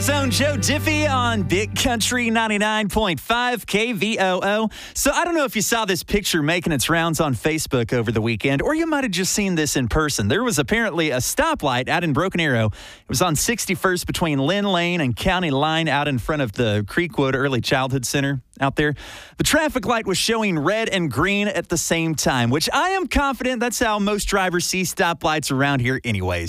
Zone Joe Diffie on Big Country 99.5 KVOO. So I don't know if you saw this picture making its rounds on Facebook over the weekend, or you might have just seen this in person. There was apparently a stoplight out in Broken Arrow. It was on 61st between Lynn Lane and County Line out in front of the Creekwood Early Childhood Center out there. The traffic light was showing red and green at the same time, which I am confident that's how most drivers see stoplights around here anyways.